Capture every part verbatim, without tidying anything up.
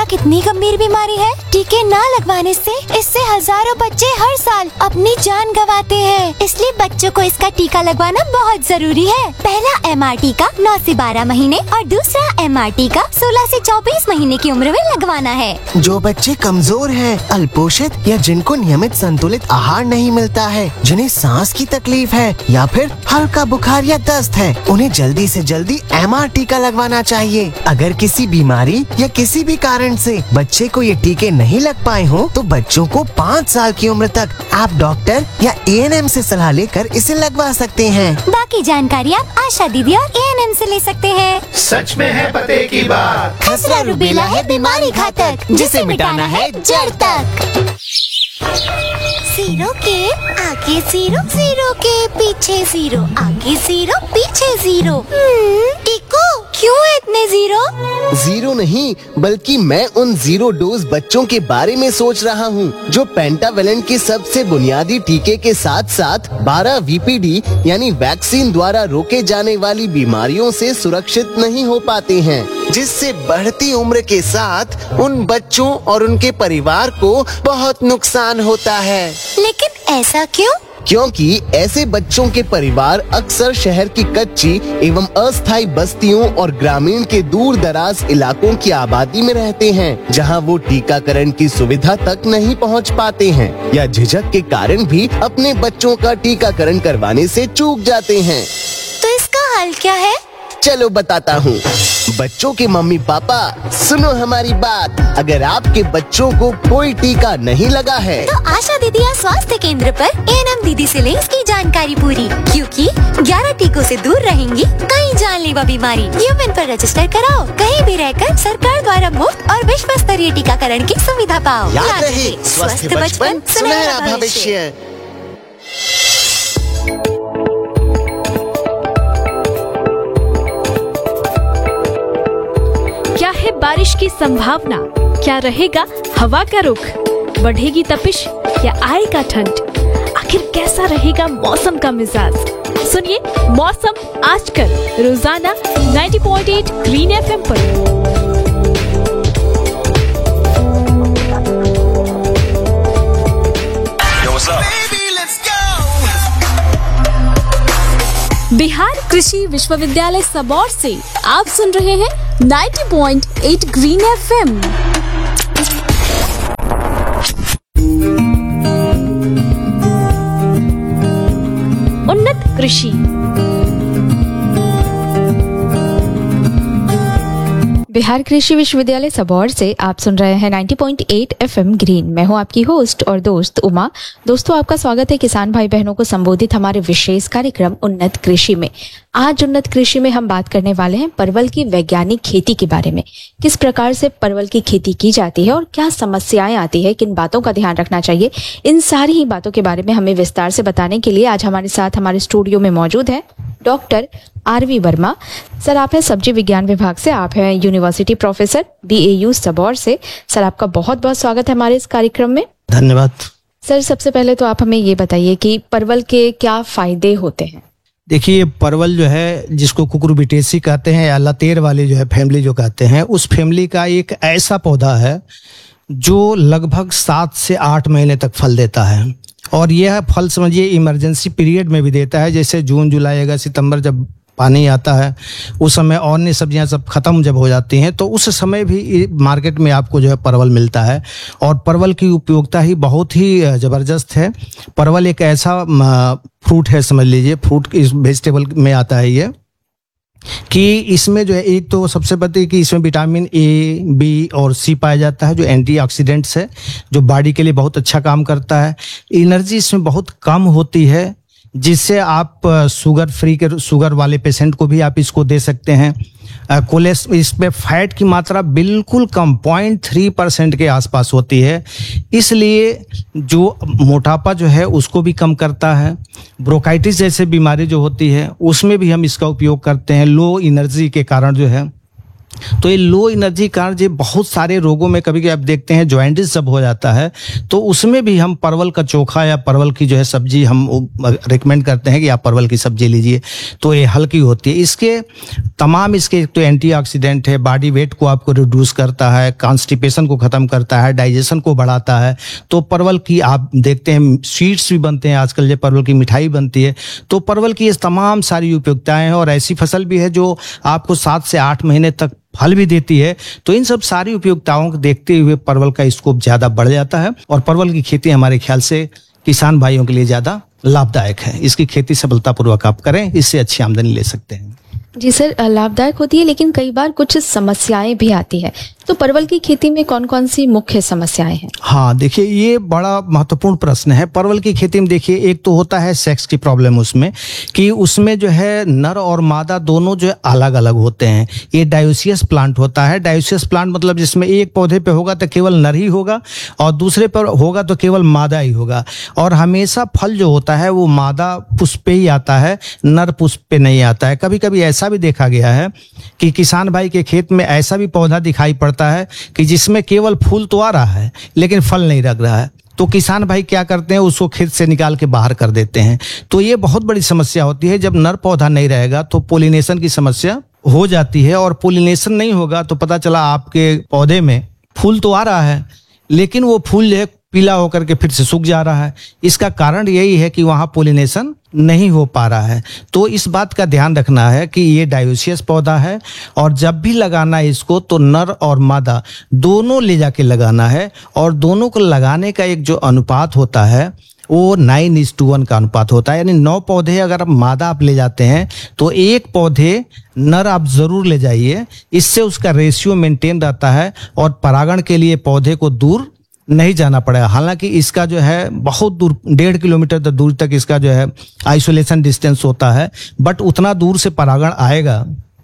कितनी गंभीर बीमारी है। टीके न लगवाने से इससे हजारों बच्चे हर साल अपनी जान गंवाते हैं, इसलिए बच्चों को इसका टीका लगवाना बहुत जरूरी है। पहला एम आर टीका नौ से बारह महीने और दूसरा एम आर टीका सोलह से चौबीस महीने की उम्र में लगवाना है। जो बच्चे कमजोर हैं, अल्पोषित या जिनको नियमित संतुलित आहार नहीं मिलता है, जिन्हें सांस की तकलीफ है या फिर हल्का बुखार या दस्त है, उन्हें जल्दी से जल्दी एम आर टीका लगवाना चाहिए। अगर किसी बीमारी या किसी भी कारण से बच्चे को ये टीके नहीं लग पाए हो तो बच्चों को पाँच साल की उम्र तक आप डॉक्टर या ए एन एम से सलाह लेकर इसे लगवा सकते हैं। बाकी जानकारी आप आशा दीदी और ए एन एम से ले सकते हैं। सच में है पते की बात। खसरा रूबेला है बीमारी घातक, जिसे मिटाना है जड़ तक। जीरो के आगे जीरो, जीरो के पीछे जीरो, आगे जीरो पीछे जीरो। इको क्यों है इतने जीरो? जीरो नहीं, बल्कि मैं उन जीरो डोज बच्चों के बारे में सोच रहा हूँ जो पेंटावेलेंट के सबसे बुनियादी टीके के साथ साथ बारह वी पी डी यानी वैक्सीन द्वारा रोके जाने वाली बीमारियों से सुरक्षित नहीं हो पाते हैं, जिससे बढ़ती उम्र के साथ उन बच्चों और उनके परिवार को बहुत नुकसान होता है। लेकिन ऐसा क्यों? क्योंकि ऐसे बच्चों के परिवार अक्सर शहर की कच्ची एवं अस्थायी बस्तियों और ग्रामीण के दूर दराज इलाकों की आबादी में रहते हैं, जहां वो टीकाकरण की सुविधा तक नहीं पहुंच पाते हैं या झिझक के कारण भी अपने बच्चों का टीकाकरण करवाने से चूक जाते हैं। तो इसका हल क्या है? चलो बताता हूँ। बच्चों के मम्मी पापा सुनो हमारी बात, अगर आपके बच्चों को कोई टीका नहीं लगा है तो आशा दीदी या स्वास्थ्य केंद्र पर ए एन एम दीदी से ले इसकी जानकारी पूरी, क्योंकि ग्यारह टीकों से दूर रहेंगी कई जानलेवा बीमारी। यूमेन पर रजिस्टर कराओ, कहीं भी रहकर सरकार द्वारा मुफ्त और विश्व स्तरीय टीकाकरण की सुविधा पाओ। याद रहे, स्वस्थ बचपन सुनहरा भविष्य। क्या है बारिश की संभावना? क्या रहेगा हवा का रुख? बढ़ेगी तपिश या आएगा ठंड? आखिर कैसा रहेगा मौसम का मिजाज? सुनिए मौसम आजकल रोजाना नब्बे पॉइंट आठ ग्रीन एफ एम पर। बिहार कृषि विश्वविद्यालय सबौर से आप सुन रहे हैं नब्बे पॉइंट आठ ग्रीन एफ एम। उन्नत कृषि। बिहार कृषि विश्वविद्यालय सबौर से आप सुन रहे हैं नब्बे पॉइंट आठ एफ एम ग्रीन। मैं हूं आपकी होस्ट और दोस्त उमा। दोस्तों आपका स्वागत है किसान भाई बहनों को संबोधित हमारे विशेष कार्यक्रम उन्नत कृषि में। आज उन्नत कृषि में हम बात करने वाले हैं परवल की वैज्ञानिक खेती के बारे में। किस प्रकार से परवल की खेती की जाती है और क्या समस्याएं आती है, किन बातों का ध्यान रखना चाहिए, इन सारी ही बातों के बारे में हमें विस्तार से बताने के लिए आज हमारे साथ हमारे स्टूडियो में मौजूद है doctor R we Verma. Sir आप हैं सब्जी विज्ञान विभाग से, आप हैं university professor B A you Sabour से। सर आपका बहुत बहुत स्वागत है हमारे इस कार्यक्रम में। धन्यवाद। सर सबसे पहले तो आप हमें ये बताइए कि परवल के क्या फायदे होते हैं? देखिए परवल जो है जिसको कुकुरबिटेसी कहते हैं या लतेर वाली जो है फैमिली जो कहते हैं, उस फैमिली का एक ऐसा पौधा है जो लगभग सात से आठ महीने तक फल देता है। और यह फल समझिए इमरजेंसी पीरियड में भी देता है, जैसे जून जुलाई अगस्त सितंबर जब पानी आता है उस समय और अन्य सब्जियां सब खत्म जब हो जाती हैं तो उस समय भी मार्केट में आपको जो है परवल मिलता है। और परवल की उपयोगिता ही बहुत ही ज़बरदस्त है। परवल एक ऐसा फ्रूट है, समझ लीजिए फ्रूट इस वेजिटेबल में आता है ये, कि इसमें जो है एक तो सबसे पहले कि इसमें विटामिन ए, बी और सी पाया जाता है जो एंटीऑक्सीडेंट्स है, जो बॉडी के लिए बहुत अच्छा काम करता है। एनर्जी इसमें बहुत कम होती है, जिससे आप शुगर फ्री के शुगर वाले पेशेंट को भी आप इसको दे सकते हैं। कोलेस्ट्रॉल इसमें फैट की मात्रा बिल्कुल कम पॉइंट थ्री परसेंट के आसपास होती है, इसलिए जो मोटापा जो है उसको भी कम करता है। ब्रोंकाइटिस जैसे बीमारी जो होती है उसमें भी हम इसका उपयोग करते हैं, लो एनर्जी के कारण जो है। तो ये लो एनर्जी कारण जो बहुत सारे रोगों में कभी कभी आप देखते हैं जॉइंटिस जब हो जाता है तो उसमें भी हम परवल का चोखा या परवल की जो है सब्जी हम रिकमेंड करते हैं कि आप परवल की सब्जी लीजिए, तो ये हल्की होती है। इसके तमाम इसके तो एंटीऑक्सीडेंट है, बॉडी वेट को आपको रिड्यूस करता है, कॉन्स्टिपेशन को खत्म करता है, डाइजेशन को बढ़ाता है। तो परवल की आप देखते हैं स्वीट्स भी बनते हैं आजकल, जो परवल की मिठाई बनती है। तो परवल की ये तमाम सारी उपयोगिताएं हैं और ऐसी फसल भी है जो आपको सात से आठ महीने तक फल भी देती है। तो इन सब सारी उपयोगिताओं को देखते हुए परवल का स्कोप ज्यादा बढ़ जाता है और परवल की खेती हमारे ख्याल से किसान भाइयों के लिए ज्यादा लाभदायक है। इसकी खेती सफलतापूर्वक आप करें, इससे अच्छी आमदनी ले सकते हैं। जी सर, लाभदायक होती है लेकिन कई बार कुछ समस्याएं भी आती है, तो परवल की खेती में कौन कौन सी मुख्य समस्याएं हैं? हाँ देखिए, ये बड़ा महत्वपूर्ण प्रश्न है। परवल की खेती में देखिए एक तो होता है सेक्स की प्रॉब्लम उसमें, कि उसमें जो है नर और मादा दोनों जो है अलग अलग होते हैं। ये डायोसियस प्लांट होता है। डायोसियस प्लांट मतलब जिसमें एक पौधे पे होगा तो केवल नर ही होगा और दूसरे पर होगा तो केवल मादा ही होगा। और हमेशा फल जो होता है वो मादा पुष्प पे ही आता है, नर पुष्प पे नहीं आता है। कभी कभी ऐसा भी देखा गया है कि किसान भाई के खेत में ऐसा भी पौधा दिखाई पड़ता है कि जिसमें केवल फूल तो आ रहा है लेकिन फल नहीं लग रहा है। तो किसान भाई क्या करते हैं, उसको खेत से निकाल के बाहर कर देते हैं। तो ये बहुत बड़ी समस्या होती है। जब नर पौधा नहीं रहेगा तो पोलिनेशन की समस्या हो जाती है और पोलिनेशन नहीं होगा तो पता चला आपके पौधे में फूल तो आ रहा है लेकिन वो फूल जो है पीला होकर के फिर से सूख जा रहा है। इसका कारण यही है कि वहां पोलिनेशन नहीं हो पा रहा है। तो इस बात का ध्यान रखना है कि ये डायोसियस पौधा है और जब भी लगाना है इसको तो नर और मादा दोनों ले जाके लगाना है। और दोनों को लगाने का एक जो अनुपात होता है वो नाइन इज टू वन का अनुपात होता है। यानी नौ पौधे अगर आप मादा आप ले जाते हैं तो एक पौधे नर आप जरूर ले जाइए। इससे उसका रेशियो मेंटेन रहता है और परागण के लिए पौधे को दूर नहीं जाना पड़ेगा। हालांकि इसका जो है बहुत दूर, डेढ़ किलोमीटर तक दूर तक इसका जो है आइसोलेशन डिस्टेंस होता है, बट उतना दूर से परागण आएगा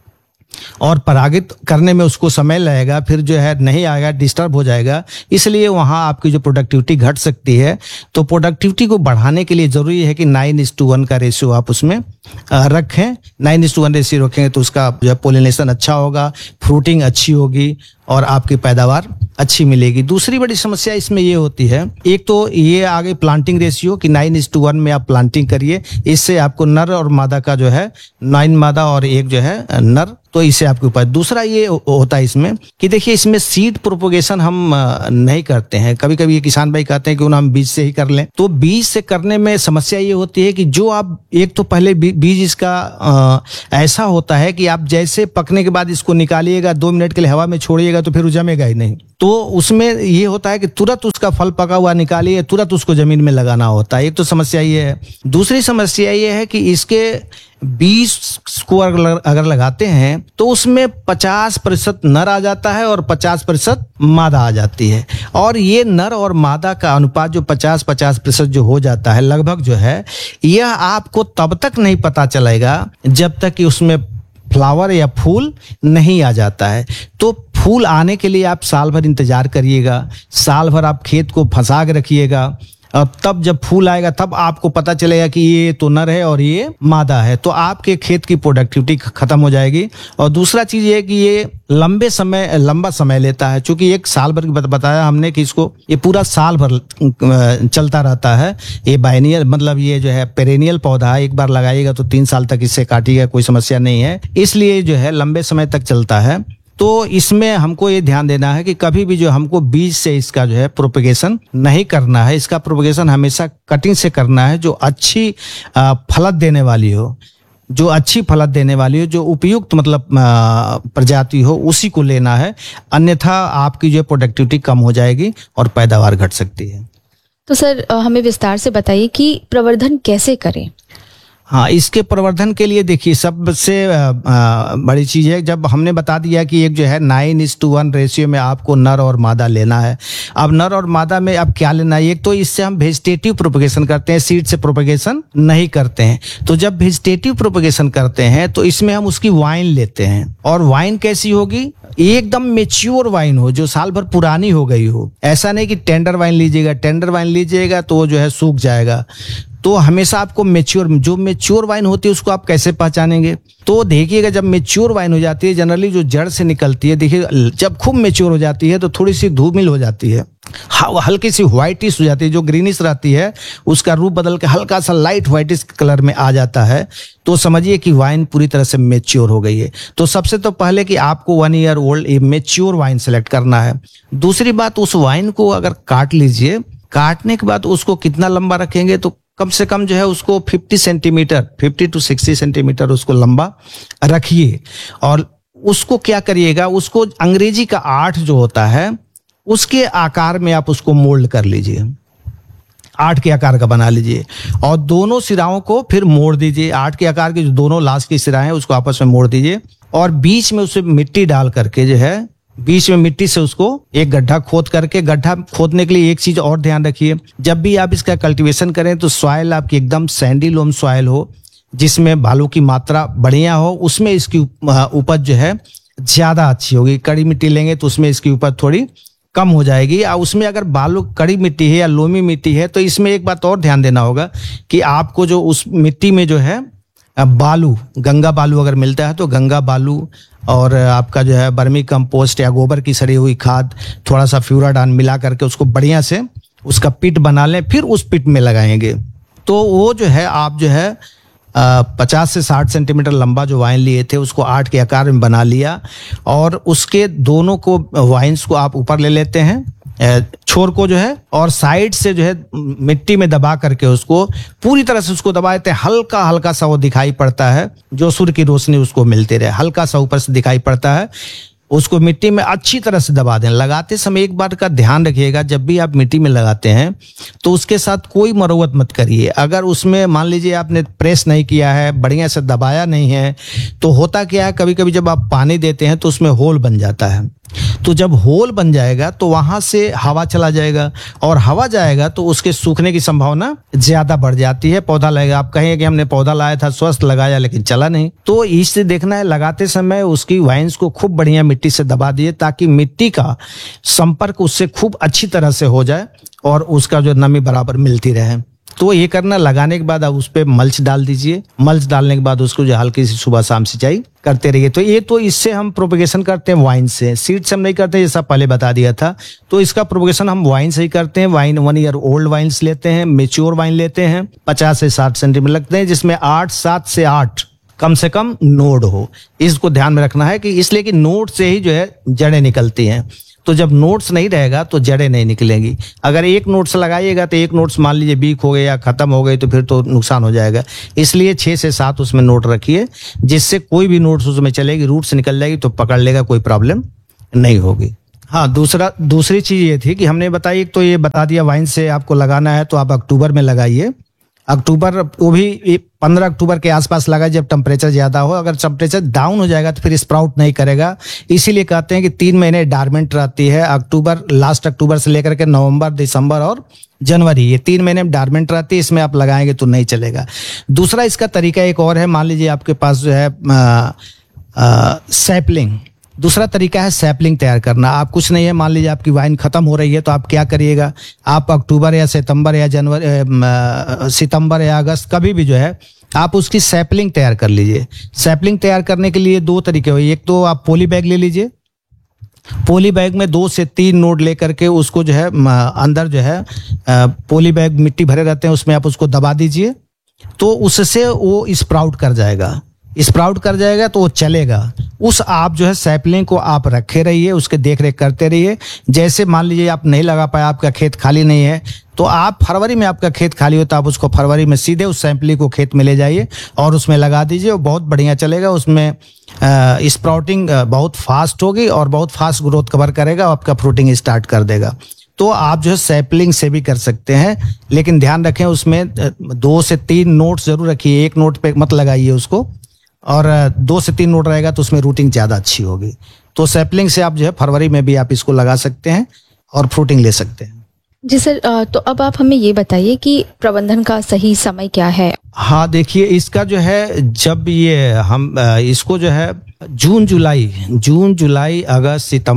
और परागित करने में उसको समय लगेगा, फिर जो है नहीं आएगा, डिस्टर्ब हो जाएगा। इसलिए वहां आपकी जो प्रोडक्टिविटी घट सकती है। तो प्रोडक्टिविटी को बढ़ाने के लिए जरूरी है कि नाइन इज टू वन का रेशियो आप उसमें रखें। Nine is to one ratio रखेंगे तो उसका जो है पोलिनेशन अच्छा होगा, फ्रूटिंग अच्छी होगी और आपकी पैदावार अच्छी मिलेगी। दूसरी बड़ी समस्या इसमें ये होती है, एक तो ये आगे प्लांटिंग रेशियो कि नाइन इज टू वन में आप प्लांटिंग करिए। इससे आपको नर और मादा का जो है नाइन मादा और एक जो है नर, तो इससे आपके ऊपर। दूसरा ये होता है इसमें कि देखिए इसमें सीड प्रोपोगेशन हम नहीं करते हैं। कभी कभी ये किसान भाई कहते हैं कि हम बीज से ही कर लें। तो बीज से करने में समस्या ये होती है कि जो आप एक तो पहले बीज इसका आ, ऐसा होता है कि आप जैसे पकने के बाद इसको निकालिएगा, दो मिनट के लिए हवा में छोड़िएगा तो फिर वो जमेगा ही नहीं। तो उसमें ये होता है कि तुरंत उसका फल पका हुआ निकालिए, तुरंत उसको जमीन में लगाना होता है। एक तो समस्या ये है। दूसरी समस्या ये है कि इसके बीज को अगर लगाते हैं तो उसमें पचास प्रतिशत नर आ जाता है और पचास प्रतिशत मादा आ जाती है। और ये नर और मादा का अनुपात जो पचास पचास प्रतिशत जो हो जाता है लगभग जो है, यह आपको तब तक नहीं पता चलेगा जब तक कि उसमें फ्लावर या फूल नहीं आ जाता है। तो फूल आने के लिए आप साल भर इंतजार करिएगा, साल भर आप खेत को फंसा के रखिएगा। अब तब जब फूल आएगा तब आपको पता चलेगा कि ये तो नर है और ये मादा है। तो आपके खेत की प्रोडक्टिविटी खत्म हो जाएगी। और दूसरा चीज ये कि ये लंबे समय लंबा समय लेता है, क्योंकि एक साल भर बताया हमने कि इसको ये पूरा साल भर चलता रहता है। ये बायनियल मतलब ये जो है पेरेनियल पौधा है, एक बार लगाइएगा तो तीन साल तक इससे काटिएगा, कोई समस्या नहीं है। इसलिए जो है लंबे समय तक चलता है। तो इसमें हमको ये ध्यान देना है कि कभी भी जो हमको बीज से इसका जो है प्रोपेगेशन नहीं करना है। इसका प्रोपेगेशन हमेशा कटिंग से करना है, जो अच्छी फलत देने वाली हो, जो अच्छी फलत देने वाली हो, जो उपयुक्त मतलब प्रजाति हो, उसी को लेना है। अन्यथा आपकी जो प्रोडक्टिविटी कम हो जाएगी और पैदावार घट सकती है। तो सर हमें विस्तार से बताइए कि प्रवर्धन कैसे करें? हाँ, इसके प्रवर्धन के लिए देखिए सबसे बड़ी चीज है, जब हमने बता दिया कि एक जो है nine is to one ratio में आपको नर और मादा लेना है। अब नर और मादा में अब क्या लेना है, एक तो इससे हम वेजिटेटिव प्रोपेगेशन करते हैं, सीड से प्रोपेगेशन नहीं करते हैं। तो जब वेजिटेटिव प्रोपेगेशन करते हैं तो इसमें हम उसकी वाइन लेते हैं। और वाइन कैसी होगी, एकदम मेच्योर वाइन हो, जो साल भर पुरानी हो गई हो। ऐसा नहीं कि टेंडर वाइन लीजिएगा, टेंडर वाइन लीजिएगा तो जो है सूख जाएगा। तो हमेशा आपको मेच्योर, जो मेच्योर वाइन होती है उसको आप कैसे पहचानेंगे? तो देखिएगा, जब मेच्योर वाइन हो जाती है, जनरली जो जड़ से निकलती है, देखिए जब खूब मेच्योर हो जाती है तो थोड़ी सी धूमिल हो जाती है, हल्की सी व्हाइटिश हो जाती है, जो ग्रीनिश रहती है उसका रूप बदल के हल्का सा लाइट व्हाइटिश कलर में आ जाता है, तो समझिए कि वाइन पूरी तरह से मेच्योर हो गई है। तो सबसे तो पहले कि आपको one year old a mature wine select करना है। दूसरी बात, उस वाइन को अगर काट लीजिए, काटने के बाद उसको कितना लंबा रखेंगे, तो कम से कम जो है उसको पचास सेंटीमीटर पचास टू साठ सेंटीमीटर उसको लंबा रखिए। और उसको क्या करिएगा, उसको अंग्रेजी का आठ जो होता है उसके आकार में आप उसको मोल्ड कर लीजिए, आठ के आकार का बना लीजिए और दोनों सिराओं को फिर मोड़ दीजिए। आठ के आकार के जो दोनों लास्ट की सिराएं हैं उसको आपस में मोड़ दीजिए और बीच में उसे मिट्टी डाल करके जो है, बीच में मिट्टी से उसको एक गड्ढा खोद करके, गड्ढा खोदने के लिए एक चीज और ध्यान रखिए, जब भी आप इसका कल्टीवेशन करें तो सॉइल आपकी एकदम सैंडी लोम सॉइल हो, जिसमें बालू की मात्रा बढ़िया हो, उसमें इसकी उपज जो है ज्यादा अच्छी होगी। कड़ी मिट्टी लेंगे तो उसमें इसकी उपज थोड़ी कम हो जाएगी। और उसमें अगर बालू कड़ी मिट्टी है या लोमी मिट्टी है तो इसमें एक बात और ध्यान देना होगा कि आपको जो उस मिट्टी में जो है बालू, गंगा बालू अगर मिलता है तो गंगा बालू और आपका जो है बर्मी कंपोस्ट या गोबर की सड़ी हुई खाद, थोड़ा सा फ्यूराडान मिला करके उसको बढ़िया से उसका पिट बना लें, फिर उस पिट में लगाएंगे तो वो जो है आप जो है पचास से साठ सेंटीमीटर लंबा जो वाइन लिए थे उसको आठ के आकार में बना लिया और उसके दोनों को वाइन्स को आप ऊपर ले लेते हैं, छोर को जो है, और साइड से जो है मिट्टी में दबा करके उसको पूरी तरह से उसको दबा देते हैं। हल्का हल्का सा वो दिखाई पड़ता है, जो सूर्य की रोशनी उसको मिलती रहे, हल्का सा ऊपर से दिखाई पड़ता है, उसको मिट्टी में अच्छी तरह से दबा दें। लगाते समय एक बात का ध्यान रखिएगा, जब भी आप मिट्टी में लगाते हैं तो उसके साथ कोई मरम्मत मत करिए। अगर उसमें मान लीजिए आपने प्रेस नहीं किया है, बढ़िया से दबाया नहीं है, तो होता क्या है, कभी कभी जब आप पानी देते हैं तो उसमें होल बन जाता है। तो जब होल बन जाएगा तो वहां से हवा चला जाएगा और हवा जाएगा तो उसके सूखने की संभावना ज्यादा बढ़ जाती है। पौधा लगेगा, आप कहेंगे कि हमने पौधा लाया था, स्वस्थ लगाया, लेकिन चला नहीं। तो इससे देखना है, लगाते समय उसकी वाइन्स को खूब बढ़िया मिट्टी से दबा दिए ताकि मिट्टी का संपर्क उससे खूब अच्छी तरह से हो जाए और उसका जो नमी बराबर मिलती रहे। तो ये करना, लगाने के बाद आप उस पर मल्च डाल दीजिए। मल्च डालने के बाद उसको जो हल्की सी सुबह शाम सिंचाई करते रहिए। तो ये तो इससे हम प्रोपगेशन करते हैं वाइन से, सीड से हम नहीं करते, जैसा पहले बता दिया था। तो इसका प्रोपगेशन हम वाइन से ही करते हैं। Wine one year old wines लेते हैं, मेच्योर वाइन लेते हैं, पचास से साठ सेंटीमीटर लगते हैं, जिसमें आठ सात से आठ कम से कम नोड हो। इसको ध्यान में रखना है कि इसलिए कि नोड से ही जो है जड़ें निकलती हैं। तो जब नोट्स नहीं रहेगा तो जड़ें नहीं निकलेंगी। अगर एक नोट्स लगाइएगा तो एक नोट्स मान लीजिए वीक हो गए या खत्म हो गए तो फिर तो नुकसान हो जाएगा। इसलिए छः से सात उसमें नोट रखिए, जिससे कोई भी नोट्स उसमें चलेगी, रूट से निकल जाएगी तो पकड़ लेगा, कोई प्रॉब्लम नहीं होगी। हाँ, दूसरा दूसरी चीज ये थी कि हमने बताई, तो ये बता दिया वाइन से आपको लगाना है तो आप अक्टूबर में लगाइए। अक्टूबर, वो भी पंद्रह अक्टूबर के आसपास लगा जब टेम्परेचर ज्यादा हो। अगर टेम्परेचर डाउन हो जाएगा तो फिर स्प्राउट नहीं करेगा। इसीलिए कहते हैं कि तीन महीने डार्मेंट रहती है। अक्टूबर, लास्ट अक्टूबर से लेकर के नवंबर, दिसंबर और जनवरी, ये तीन महीने में डार्मेंट रहती है। इसमें आप लगाएंगे तो नहीं चलेगा। दूसरा इसका तरीका एक और है, मान लीजिए आपके पास जो है सैपलिंग, दूसरा तरीका है सैपलिंग तैयार करना। आप कुछ नहीं है, मान लीजिए आपकी वाइन खत्म हो रही है तो आप क्या करिएगा, आप अक्टूबर या सितंबर या जनवरी, सितंबर या अगस्त, कभी भी जो है आप उसकी सैपलिंग तैयार कर लीजिए। सैपलिंग तैयार करने के लिए दो तरीके हुए, एक तो आप पोली बैग ले लीजिए, पोली बैग में दो से तीन नोड लेकर के उसको जो है अंदर जो है पोली बैग मिट्टी भरे रहते हैं, उसमें आप उसको दबा दीजिए तो उससे वो स्प्राउट कर जाएगा। स्प्राउट कर जाएगा तो वो चलेगा। उस आप जो है सैपलिंग को आप रखे रहिए, उसके देख रेख करते रहिए। जैसे मान लीजिए आप नहीं लगा पाए, आपका खेत खाली नहीं है, तो आप फरवरी में आपका खेत खाली हो तो आप उसको फरवरी में सीधे उस सैंपलिंग को खेत में ले जाइए और उसमें लगा दीजिए। वो बहुत बढ़िया चलेगा। उसमें स्प्राउटिंग बहुत फास्ट होगी और बहुत फास्ट ग्रोथ कवर करेगा, आपका फ्रूटिंग स्टार्ट कर देगा। तो आप जो है सैपलिंग से भी कर सकते हैं, लेकिन ध्यान रखें उसमें दो से तीन नोट जरूर रखिए। एक नोट पे मत लगाइए उसको, और दो से तीन नोट रहेगा तो उसमें रूटिंग ज्यादा अच्छी होगी। तो सैपलिंग से आप जो है फरवरी में भी आप इसको लगा सकते हैं और फ्रूटिंग ले सकते हैं। जी सर, तो अब आप हमें ये बताइए कि प्रबंधन का सही समय क्या है? हाँ, देखिए इसका जो है, जब ये हम इसको जो है जून जुलाई जून जुलाई अगस्त सितंबर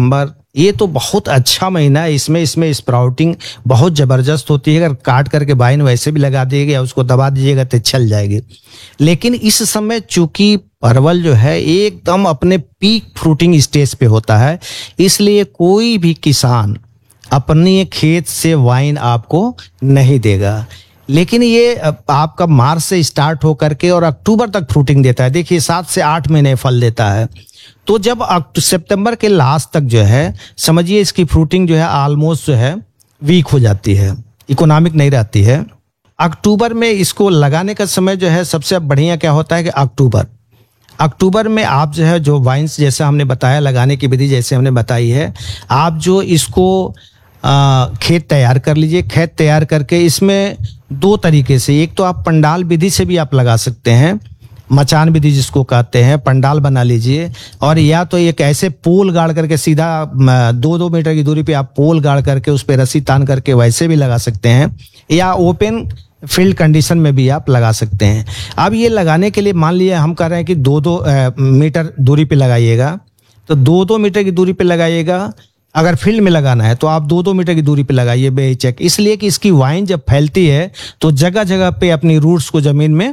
ये तो बहुत अच्छा महीना है। इसमें इसमें स्प्राउटिंग बहुत ज़बरदस्त होती है। अगर काट करके वाइन वैसे भी लगा दीजिएगा या उसको दबा दीजिएगा तो चल जाएगी। लेकिन इस समय चूंकि परवल जो है एकदम अपने पीक फ्रूटिंग स्टेज पे होता है, इसलिए कोई भी किसान अपने खेत से वाइन आपको नहीं देगा। लेकिन ये आपका मार्च से स्टार्ट होकर के और अक्टूबर तक फ्रूटिंग देता है। देखिए सात से आठ महीने फल देता है। तो जब सितंबर के लास्ट तक जो है समझिए इसकी फ्रूटिंग जो है ऑलमोस्ट जो है वीक हो जाती है, इकोनॉमिक नहीं रहती है। अक्टूबर में इसको लगाने का समय जो है सबसे बढ़िया क्या होता है कि अक्टूबर अक्टूबर में आप जो है जो वाइन्स जैसे हमने बताया लगाने की विधि जैसे हमने बताई है, आप जो इसको आ, खेत तैयार कर लीजिए। खेत तैयार करके इसमें दो तरीके से, एक तो आप पंडाल विधि से भी आप लगा सकते हैं, मचान विधि जिसको कहते हैं, पंडाल बना लीजिए। और या तो एक ऐसे पोल गाड़ करके सीधा दो दो मीटर की दूरी पे आप पोल गाड़ करके उस पर रस्सी तान करके वैसे भी लगा सकते हैं, या ओपन फील्ड कंडीशन में भी आप लगा सकते हैं। अब ये लगाने के लिए मान लीजिए हम कह रहे हैं कि दो दो मीटर दूरी पे लगाइएगा, तो दो दो मीटर की दूरी पे लगाइएगा। अगर फील्ड में लगाना है तो आप दो दो मीटर की दूरी पे लगाइए बेहिचक, इसलिए कि इसकी वाइन जब फैलती है तो जगह जगह पे अपनी रूट्स को जमीन में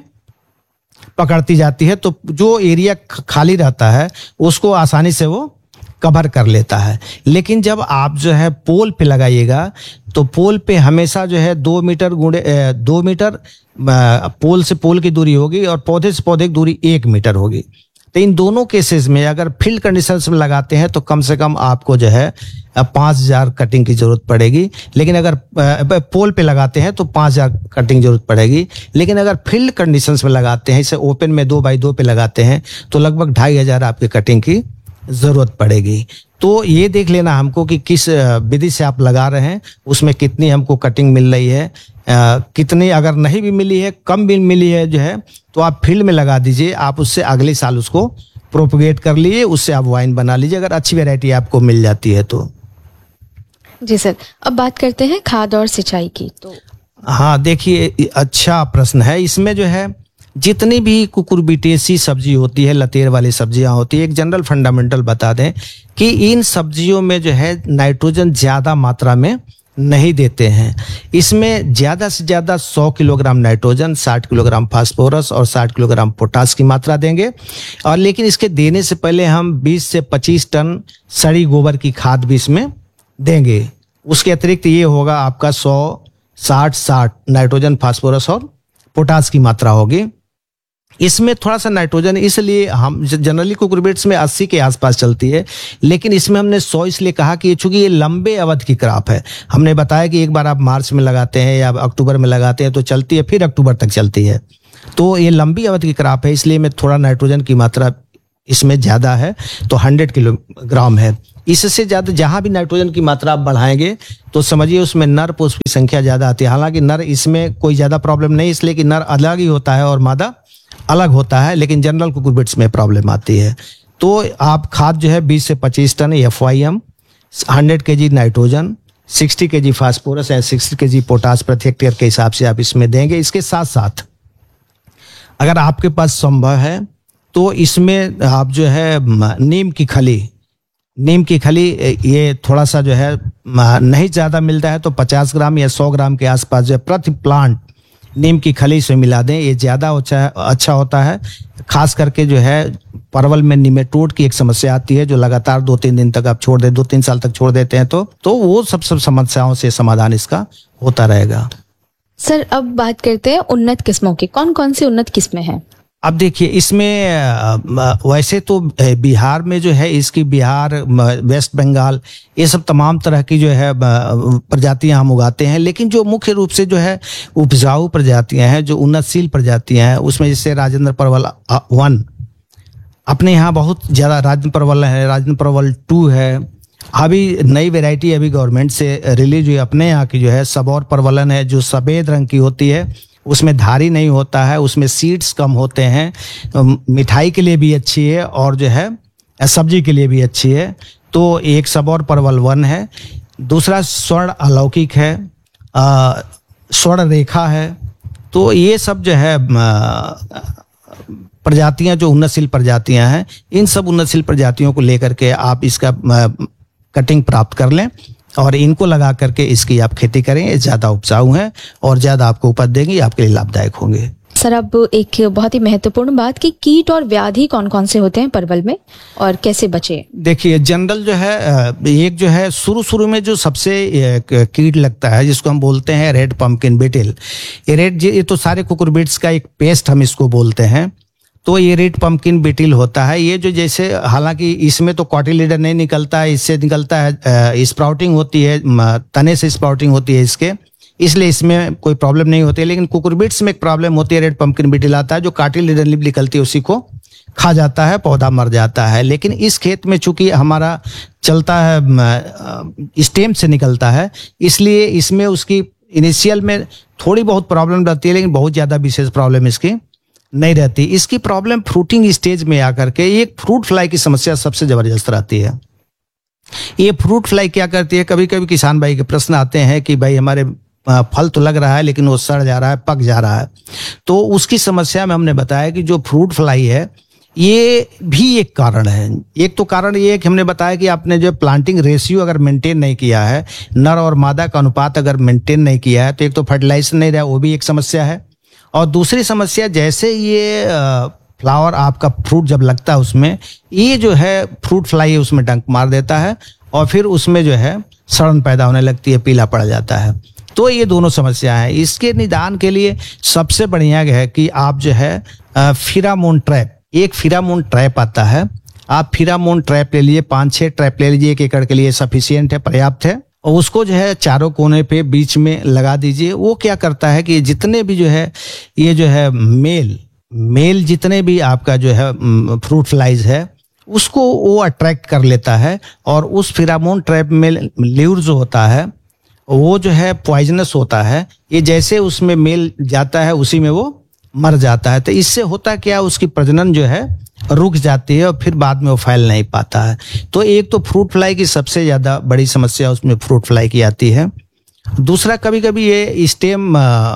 पकड़ती जाती है, तो जो एरिया खाली रहता है उसको आसानी से वो कवर कर लेता है। लेकिन जब आप जो है पोल पे लगाइएगा तो पोल पे हमेशा जो है दो मीटर गुणे दो मीटर पोल से पोल की दूरी होगी और पौधे से पौधे की दूरी एक मीटर होगी। तो इन दोनों केसेस में अगर फील्ड कंडीशंस में लगाते हैं तो कम से कम आपको जो है पाँच हजार कटिंग की जरूरत पड़ेगी। लेकिन अगर पोल पे लगाते हैं तो पाँच हजार कटिंग जरूरत पड़ेगी। लेकिन अगर फील्ड कंडीशंस में लगाते हैं, इसे ओपन में दो बाई दो पे लगाते हैं, तो लगभग ढाई हजार आपकी कटिंग की जरूरत पड़ेगी। तो ये देख लेना हमको कि किस विधि से आप लगा रहे हैं, उसमें कितनी हमको कटिंग मिल रही है, आ, कितनी अगर नहीं भी मिली है, कम भी मिली है जो है, तो आप फील्ड में लगा दीजिए। आप उससे अगले साल उसको प्रोपगेट कर लीजिए, उससे आप वाइन बना लीजिए अगर अच्छी वैरायटी आपको मिल जाती है तो। जी सर, अब बात करते हैं खाद और सिंचाई की। तो हाँ देखिए, अच्छा प्रश्न है। इसमें जो है जितनी भी कुकुरबिटेसी सब्जी होती है, लतेर वाली सब्जियां होती है, एक जनरल फंडामेंटल बता दें कि इन सब्जियों में जो है नाइट्रोजन ज़्यादा मात्रा में नहीं देते हैं। इसमें ज़्यादा से ज़्यादा सौ किलोग्राम नाइट्रोजन, साठ किलोग्राम फास्फोरस और साठ किलोग्राम पोटास की मात्रा देंगे। और लेकिन इसके देने से पहले हम बीस से पच्चीस टन सड़ी गोबर की खाद भी इसमें देंगे। उसके अतिरिक्त ये होगा आपका सौ साठ साठ नाइट्रोजन, फास्फोरस और पोटास की मात्रा होगी। इसमें थोड़ा सा नाइट्रोजन इसलिए हम जनरली कुकुरबिट्स में अस्सी के आसपास चलती है, लेकिन इसमें हमने सौ इसलिए कहा कि चूंकि ये लंबे अवधि की क्रॉप है। हमने बताया कि एक बार आप मार्च में लगाते हैं या अक्टूबर में लगाते हैं तो चलती है, फिर अक्टूबर तक चलती है। तो ये लंबी अवधि की क्रॉप है, इसलिए में थोड़ा नाइट्रोजन की मात्रा इसमें ज़्यादा है, तो हंड्रेड किलोग्राम है। इससे ज़्यादा जहाँ भी नाइट्रोजन की मात्रा आप बढ़ाएंगे तो समझिए उसमें नर पुष्प की संख्या ज़्यादा आती है। हालांकि नर इसमें कोई ज़्यादा प्रॉब्लम नहीं, इसलिए कि नर अलग ही होता है और मादा अलग होता है, लेकिन जनरल कुकुरबिट्स में प्रॉब्लम आती है। तो आप खाद जो है बीस से पच्चीस ton F Y M, hundred के जी नाइट्रोजन, सिक्सटी के जी फास्फोरस या सिक्सटी के जी पोटास प्रति हेक्टेयर के हिसाब से आप इसमें देंगे। इसके साथ साथ अगर आपके पास संभव है तो इसमें आप जो है नीम की खली नीम की खली ये थोड़ा सा जो है नहीं ज़्यादा मिलता है तो पचास ग्राम या सौ ग्राम के आसपास जो है प्रति प्लांट नीम की खली इसमें मिला दें। ये ज़्यादा अच्छा अच्छा होता है। खास करके जो है परवल में निमेटोड की एक समस्या आती है जो लगातार दो तीन दिन तक आप छोड़ दे दो तीन साल तक छोड़ देते हैं तो तो वो सब सब समस्याओं से समाधान इसका होता रहेगा। सर अब बात करते हैं उन्नत किस्मों की। कौन कौन सी उन्नत किस्में हैं? अब देखिए इसमें वैसे तो बिहार में जो है इसकी बिहार, वेस्ट बंगाल, ये सब तमाम तरह की जो है प्रजातियां हम उगाते हैं। लेकिन जो मुख्य रूप से जो है उपजाऊ प्रजातियां हैं, जो उन्नतशील प्रजातियां हैं, उसमें जैसे राजेंद्र परवल वन अपने यहाँ बहुत ज़्यादा, राजेंद्र परवल है, राजेंद्र परवल टू है। अभी नई वैरायटी अभी गवर्नमेंट से रिलीज हुई अपने यहाँ की जो है सबौर परवलन है, जो सफ़ेद रंग की होती है, उसमें धारी नहीं होता है, उसमें सीड्स कम होते हैं, मिठाई के लिए भी अच्छी है और जो है सब्जी के लिए भी अच्छी है। तो एक सबौर परवल वन है। दूसरा स्वर्ण अलौकिक है, स्वर्ण रेखा है। तो ये सब जो है प्रजातियां जो उन्नतशील प्रजातियां हैं, इन सब उन्नतशील प्रजातियों को लेकर के आप इसका कटिंग प्राप्त कर लें और इनको लगा करके इसकी आप खेती करें। ये ज़्यादा उपजाऊ हैं और ज़्यादा आपको उपज देंगी, आपके लिए लाभदायक होंगे। सर, अब एक बहुत ही महत्वपूर्ण बात कि कीट और व्याधि कौन कौन से होते हैं परवल में और कैसे बचे? देखिए, जनरल जो है एक जो है शुरू शुरू में जो सबसे कीट लगता है जिसको हम बोलते हैं रेड पम्पकिन बीटल। ये रेड ये तो सारे कुकुरबिट्स का एक पेस्ट हम इसको बोलते हैं। तो ये रेड पम्पकिन बीटल होता है। ये जो जैसे हालांकि इसमें तो कॉटिलीडर नहीं निकलता है, इससे निकलता है स्प्राउटिंग होती है, तने से स्प्राउटिंग होती है इसके, इसलिए इसमें कोई प्रॉब्लम नहीं होती है। लेकिन कुकुरबिट्स में एक प्रॉब्लम होती है, रेड पम्पकिन बीटल आता है जो कार्टिलीडर लिप निकलती है उसी को खा जाता है, पौधा मर जाता है। लेकिन इस खेत में चूंकि हमारा चलता है स्टेम से निकलता है, इसलिए इसमें उसकी इनिशियल में थोड़ी बहुत प्रॉब्लम रहती है, लेकिन बहुत ज़्यादा विशेष प्रॉब्लम इसकी नहीं रहती। इसकी प्रॉब्लम फ्रूटिंग स्टेज में आकर के एक फ्रूट फ्लाई की समस्या सबसे जबरदस्त रहती है। ये फ्रूट फ्लाई क्या करती है, कभी कभी किसान भाई के प्रश्न आते हैं कि भाई हमारे फल तो लग रहा है लेकिन वो सड़ जा रहा है, पक जा रहा है। तो उसकी समस्या में हमने बताया कि जो फ्रूट फ्लाई है ये भी एक कारण है। एक तो कारण ये है कि हमने बताया कि आपने जो प्लांटिंग रेशियो अगर मेंटेन नहीं किया है, नर और मादा का अनुपात अगर मेंटेन नहीं किया है, तो एक तो फर्टिलाइजर नहीं रहा, वो भी एक समस्या है। और दूसरी समस्या, जैसे ये फ्लावर आपका फ्रूट जब लगता है उसमें ये जो है फ्रूट फ्लाई है उसमें डंक मार देता है और फिर उसमें जो है सड़न पैदा होने लगती है, पीला पड़ जाता है। तो ये दोनों समस्या है। इसके निदान के लिए सबसे बढ़िया है कि आप जो है फिरामोन ट्रैप, एक फिरामोन ट्रैप आता है, आप फिरामोन ट्रैप ले लीजिए, पाँच छः ट्रैप ले लीजिए, एक एकड़ के लिए सफिशियंट है, पर्याप्त है। और उसको जो है चारों कोने पे बीच में लगा दीजिए। वो क्या करता है कि जितने भी जो है ये जो है मेल मेल जितने भी आपका जो है फ्रूट फ्लाइज है उसको वो अट्रैक्ट कर लेता है और उस फिरामोन ट्रैप में ल्यूर जो होता है वो जो है पॉइजनस होता है। ये जैसे उसमें मेल जाता है उसी में वो मर जाता है। तो इससे होता क्या, उसकी प्रजनन जो है रुक जाती है और फिर बाद में वो फैल नहीं पाता है। तो एक तो फ्रूट फ्लाई की सबसे ज़्यादा बड़ी समस्या उसमें फ्रूट फ्लाई की आती है। दूसरा, कभी कभी ये स्टेम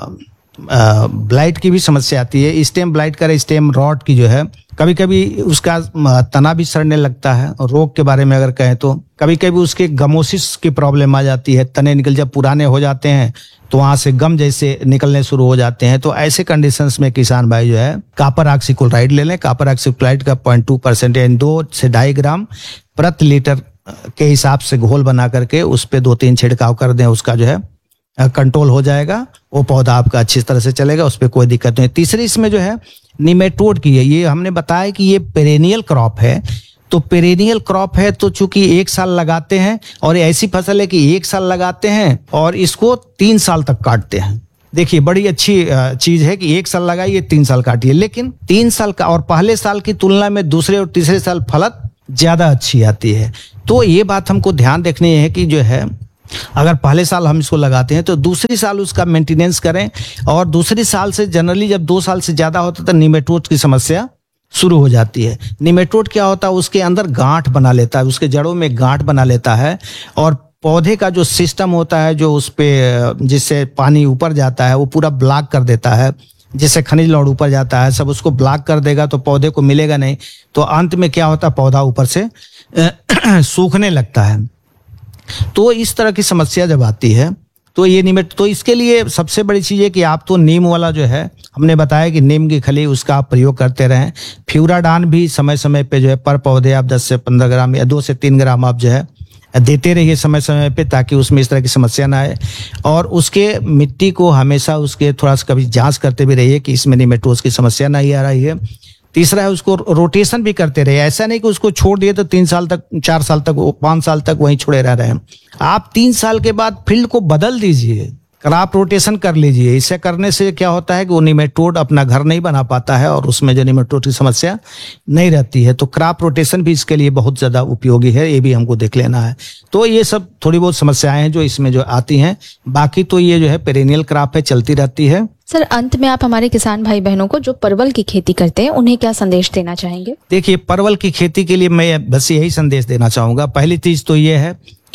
ब्लाइट की भी समस्या आती है। स्टेम ब्लाइट का स्टेम रॉट की जो है कभी कभी उसका तना भी सड़ने लगता है। और रोग के बारे में अगर कहें तो कभी कभी उसके गमोसिस की प्रॉब्लम आ जाती है, तने निकल जब पुराने हो जाते हैं तो वहां से गम जैसे निकलने शुरू हो जाते हैं। तो ऐसे कंडीशंस में किसान भाई जो है कॉपर ऑक्सीक्लोराइड ले लें। कॉपर ऑक्सीक्लोराइड का पॉइंट टू परसेंट यानी दो से ढाई ग्राम प्रति लीटर के हिसाब से घोल बना करके उस पर दो तीन छिड़काव कर दें, उसका जो है कंट्रोल हो जाएगा, वो पौधा आपका अच्छी तरह से चलेगा, उस पर कोई दिक्कत नहीं। तीसरी इसमें जो है निमेटोड की है। ये हमने बताया कि ये पेरेनियल क्रॉप है। तो पेरेनियल क्रॉप है तो चूंकि एक साल लगाते हैं और ऐसी फसल है कि एक साल लगाते हैं और इसको तीन साल तक काटते हैं। देखिए, बड़ी अच्छी चीज है कि एक साल लगाइए, तीन साल काटिए। लेकिन तीन साल का और पहले साल की तुलना में दूसरे और तीसरे साल फलत ज्यादा अच्छी आती है। तो ये बात हमको ध्यान रखनी है कि जो है अगर पहले साल हम इसको लगाते हैं तो दूसरी साल उसका मेंटेनेंस करें। और दूसरी साल से जनरली जब दो साल से ज्यादा होता है तो निमेटोड की समस्या शुरू हो जाती है। निमेटोड क्या होता है, उसके अंदर गांठ बना लेता है, उसके जड़ों में गांठ बना लेता है और पौधे का जो सिस्टम होता है जो उस पे जिससे पानी ऊपर जाता है वो पूरा ब्लॉक कर देता है। जिससे खनिज लौड़ ऊपर जाता है सब उसको ब्लॉक कर देगा तो पौधे को मिलेगा नहीं। तो अंत में क्या होता है, पौधा ऊपर से सूखने लगता है। तो इस तरह की समस्या जब आती है तो ये निमेट तो इसके लिए सबसे बड़ी चीज़ है कि आप तो नीम वाला जो है हमने बताया कि नीम की खली उसका आप प्रयोग करते रहें। फ्यूराडान भी समय समय पे जो है पर पौधे आप दस से पंद्रह ग्राम या दो से तीन ग्राम आप जो है देते रहिए समय समय पे, ताकि उसमें इस तरह की समस्या ना आए। और उसके मिट्टी को हमेशा उसके थोड़ा सा कभी जांच करते भी रहिए कि इसमें निमेटोड की समस्या नहीं आ रही है। तीसरा है उसको रोटेशन भी करते रहे। ऐसा नहीं कि उसको छोड़ दिए तो तीन साल तक, चार साल तक, पाँच साल तक वहीं छोड़े रह रहे हैं। आप तीन साल के बाद फील्ड को बदल दीजिए, क्रॉप रोटेशन कर लीजिए। इससे करने से क्या होता है कि वो निमेटोड अपना घर नहीं बना पाता है और उसमें जो निमेटोड की समस्या नहीं रहती है। तो क्रॉप रोटेशन भी इसके लिए बहुत ज़्यादा उपयोगी है, ये भी हमको देख लेना है। तो ये सब थोड़ी बहुत समस्याएं हैं जो इसमें जो आती हैं। बाकी तो ये जो है पेरेनियल क्रॉप है, चलती रहती है। सर, अंत में आप हमारे किसान भाई बहनों को जो परवल की खेती करते हैं उन्हें क्या संदेश देना चाहेंगे? देखिए, परवल की खेती के लिए मैं बस यही संदेश देना चाहूँगा। पहली चीज़ तो ये है कि ये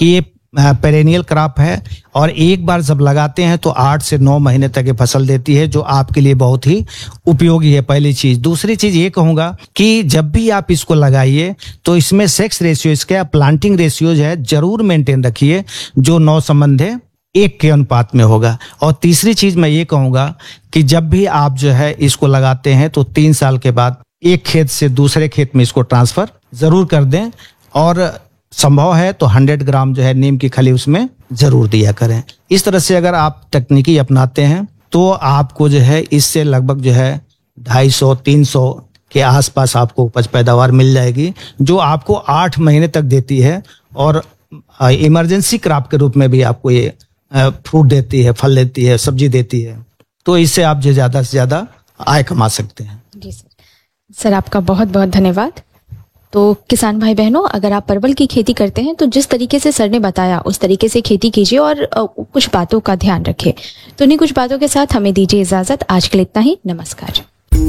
पेरेनियल क्रॉप है और एक बार जब लगाते हैं तो आठ से नौ महीने तक ये फसल देती है, जो आपके लिए बहुत ही उपयोगी है, पहली चीज। दूसरी चीज ये कहूंगा कि जब भी आप इसको लगाइए तो इसमें सेक्स रेशियो, इसका प्लांटिंग रेशियो जो है जरूर मेंटेन रखिए, जो नौ संबंध है एक के अनुपात में होगा। और तीसरी चीज मैं ये कहूंगा कि जब भी आप जो है इसको लगाते हैं तो तीन साल के बाद एक खेत से दूसरे खेत में इसको ट्रांसफर जरूर कर दें, और संभव है तो सौ ग्राम जो है नीम की खली उसमें जरूर दिया करें। इस तरह से अगर आप तकनीकी अपनाते हैं तो आपको जो है इससे लगभग जो है ढाई सौ तीन सौ के आसपास आपको उपज पैदावार मिल जाएगी, जो आपको आठ महीने तक देती है और इमरजेंसी क्रॉप के रूप में भी आपको ये फ्रूट देती है, फल देती है, सब्जी देती है। तो इससे आप जो ज्यादा से ज्यादा आय कमा सकते हैं। जी सर। सर आपका बहुत बहुत धन्यवाद। तो किसान भाई बहनों, अगर आप परवल की खेती करते हैं तो जिस तरीके से सर ने बताया उस तरीके से खेती कीजिए और कुछ बातों का ध्यान रखें। तो इन्हीं कुछ बातों के साथ हमें दीजिए इजाजत। आज के लिए इतना ही। नमस्कार।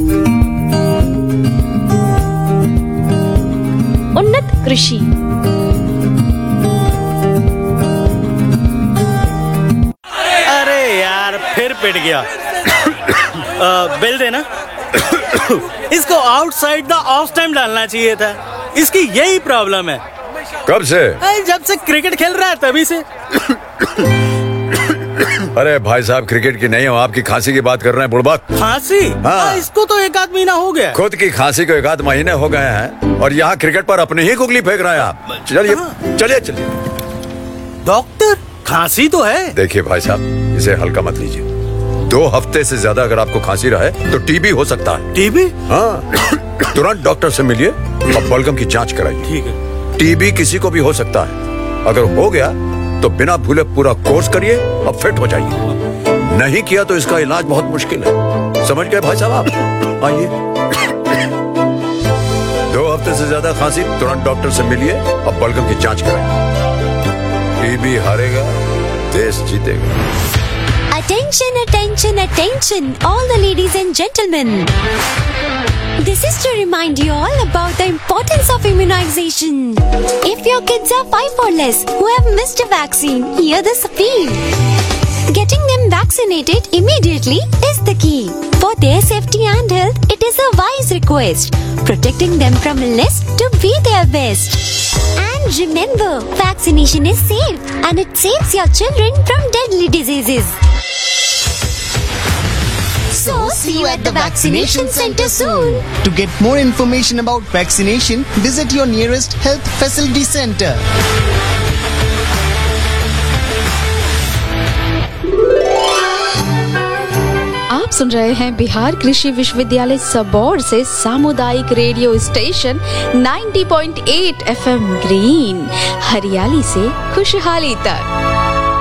उन्नत कृषि। अरे यार फिर पिट गया। आ, बिल देना। इसको आउटसाइड द ऑफ टाइम डालना चाहिए था। इसकी यही प्रॉब्लम है। कब से? जब से क्रिकेट खेल रहा है तभी से। अरे भाई साहब, क्रिकेट की नहीं हो, आपकी खांसी की बात कर रहे हैं बुड़बक। खांसी? हाँ। इसको तो एक आध महीना हो गया। खुद की खांसी को एक आध महीने हो गए हैं और यहाँ क्रिकेट पर अपने ही गुगली फेंक रहे हैं आप। चलिए चलिए चलिए। डॉक्टर, खांसी तो है। देखिए भाई साहब, इसे हल्का मत लीजिए। दो हफ्ते से ज्यादा अगर आपको खांसी रहे तो टीबी हो सकता है। टीबी? हाँ। तुरंत डॉक्टर से मिलिए और बलगम की जांच कराइए। ठीक है। टीबी किसी को भी हो सकता है। अगर हो गया तो बिना भूले पूरा कोर्स करिए और फिट हो जाइए। नहीं किया तो इसका इलाज बहुत मुश्किल है। समझ गए भाई साहब आप? आइए। दो हफ्ते से ज्यादा खांसी, तुरंत डॉक्टर से मिलिए और बलगम की जांच कराइए। टीबी हारेगा, देश जीतेगा। Attention, attention, attention, all the ladies and gentlemen. This is to remind you all about the importance of immunization. If your kids are five or less who have missed a vaccine, hear this appeal. Getting them vaccinated immediately is the key. For their safety and health, it is a wise request. Protecting them from illness to be their best. And remember, vaccination is safe and it saves your children from deadly diseases. So, see you at the vaccination center soon. To get more information about vaccination, visit your nearest health facility center. आप सुन रहे हैं बिहार कृषि विश्वविद्यालय सबौर से सामुदायिक radio station नब्बे point आठ FM green, हरियाली से खुशहाली तक।